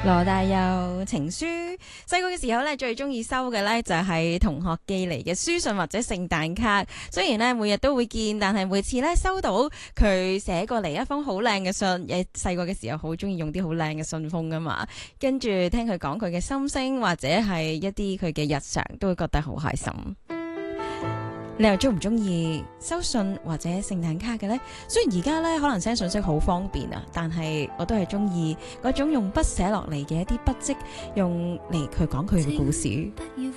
羅大佑情書，細個嘅時候咧，最中意收嘅咧就係同學寄嚟嘅書信或者聖誕卡。雖然咧每日都會見，但係每次咧收到佢寫過嚟一封好靚嘅信，細個嘅時候好中意用啲好靚嘅信封噶嘛。跟住聽佢講佢嘅心聲或者係一啲佢嘅日常，都會覺得好開心。你又中唔中意收信或者聖誕卡嘅呢？雖然而家咧可能 send 信息好方便啊，但係我都係中意嗰種用筆寫落嚟嘅一啲筆跡，用嚟佢講佢嘅故事。